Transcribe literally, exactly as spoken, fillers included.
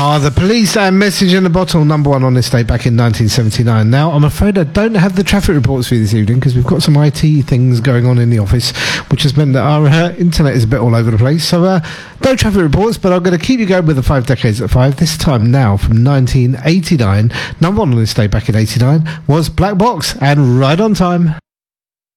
Ah, The Police and Message in a Bottle, number one on this day back in nineteen seventy-nine. Now, I'm afraid I don't have the traffic reports for you this evening because we've got some I T things going on in the office, which has meant that our uh, internet is a bit all over the place. So, uh, no traffic reports, but I'm going to keep you going with the five decades at five. This time now from nineteen eighty-nine. Number one on this day back in eighty-nine was Black Box and Right on Time.